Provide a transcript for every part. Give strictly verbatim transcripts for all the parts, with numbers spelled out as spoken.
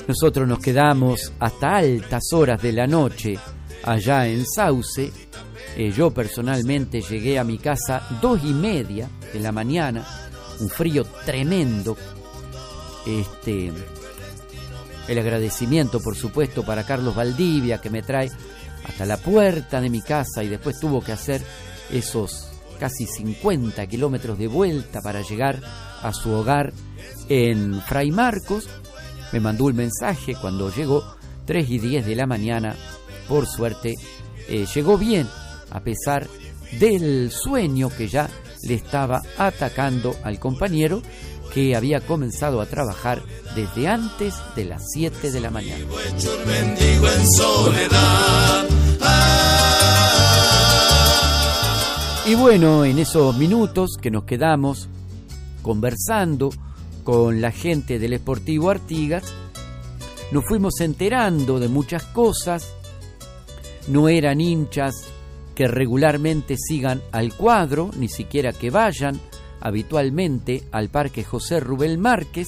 Nosotros nos quedamos hasta altas horas de la noche allá en Sauce. Eh, yo personalmente llegué a mi casa dos y media de la mañana, un frío tremendo. Este, el agradecimiento, por supuesto, para Carlos Valdivia, que me trae hasta la puerta de mi casa y después tuvo que hacer esos casi cincuenta kilómetros de vuelta para llegar a su hogar en Fray Marcos. Me mandó un mensaje cuando llegó, tres y diez de la mañana. Por suerte, eh, llegó bien, a pesar del sueño que ya le estaba atacando al compañero, que había comenzado a trabajar desde antes de las siete de la mañana. Y bueno, en esos minutos que nos quedamos conversando con la gente del Sportivo Artigas, nos fuimos enterando de muchas cosas. No eran hinchas que regularmente sigan al cuadro, ni siquiera que vayan habitualmente al Parque José Rubén Márquez.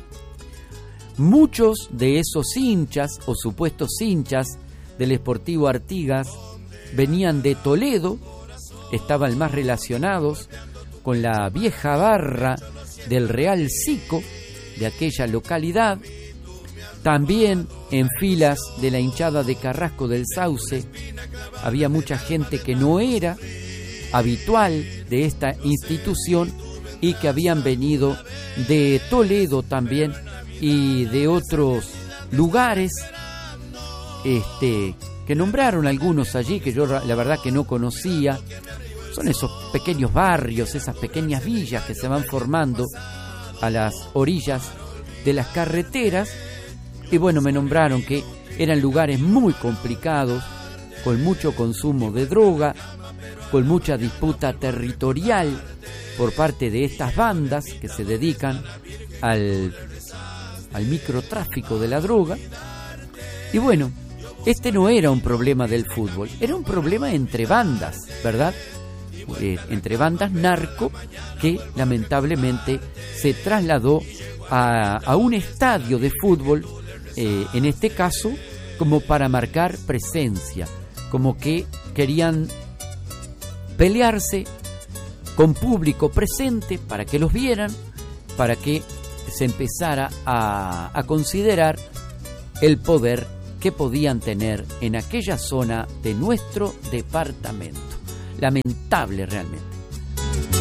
Muchos de esos hinchas o supuestos hinchas del Sportivo Artigas venían de Toledo, estaban más relacionados con la vieja barra del Real Sico de aquella localidad. También en filas de la hinchada de Carrasco del Sauce había mucha gente que no era habitual de esta institución y que habían venido de Toledo también y de otros lugares, este, que nombraron algunos allí que yo la verdad que no conocía. Son esos pequeños barrios, esas pequeñas villas que se van formando a las orillas de las carreteras. Y bueno, me nombraron que eran lugares muy complicados, con mucho consumo de droga, con mucha disputa territorial por parte de estas bandas que se dedican al, al microtráfico de la droga. Y bueno, este no era un problema del fútbol, era un problema entre bandas, ¿verdad? Eh, entre bandas narco, que lamentablemente se trasladó a, a un estadio de fútbol, eh, en este caso como para marcar presencia, como que querían pelearse con público presente para que los vieran, para que se empezara a, a considerar el poder que podían tener en aquella zona de nuestro departamento. Lamentable realmente.